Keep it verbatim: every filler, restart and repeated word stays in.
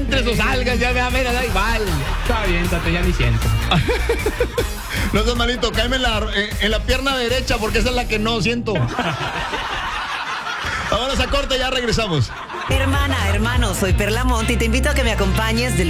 entres o salgas, ya me a ver, da igual. Está bien, Tato, ya ni siento. No seas malito, cáeme en la, en la pierna derecha porque esa es la que no siento. Vámonos a corte, ya regresamos. Hermana, hermano, soy Perla Monte y te invito a que me acompañes de